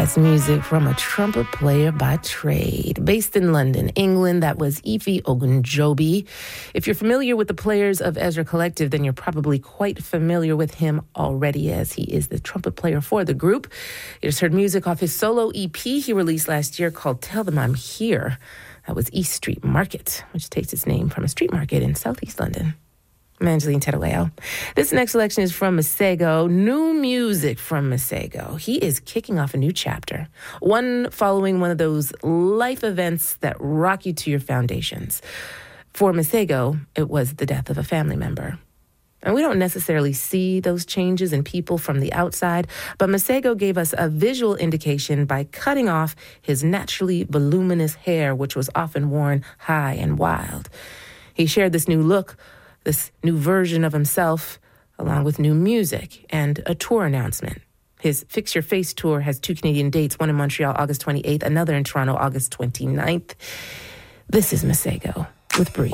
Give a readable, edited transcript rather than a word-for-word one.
That's music from a trumpet player by trade. Based in London, England, that was Ife Ogunjobi. If you're familiar with the players of Ezra Collective, then you're probably quite familiar with him already, as he is the trumpet player for the group. You just heard music off his solo EP he released last year called Tell Them I'm Here. That was East Street Market, which takes its name from a street market in southeast London. I'm Angeline Terueo. This next selection is from Masego. New music from Masego. He is kicking off a new chapter, one following one of those life events that rock you to your foundations. For Masego, it was the death of a family member. And we don't necessarily see those changes in people from the outside, but Masego gave us a visual indication by cutting off his naturally voluminous hair, which was often worn high and wild. He shared this new look, this new version of himself, along with new music and a tour announcement. His Fix Your Face tour has 2 Canadian dates, one in Montreal, August 28th, another in Toronto, August 29th. This is Masego with Breathe.